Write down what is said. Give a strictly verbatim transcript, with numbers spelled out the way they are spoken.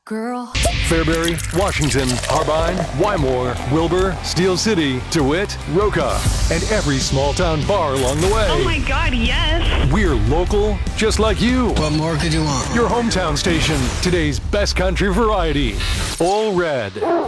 girl. Fairbury, Washington, Harbine, Wymore, Wilbur, Steel City, DeWitt, Roca, and every small town bar along the way. Oh my God, yes. We're local, just like you. What more could you want? Your hometown station, today's best country variety. All Red.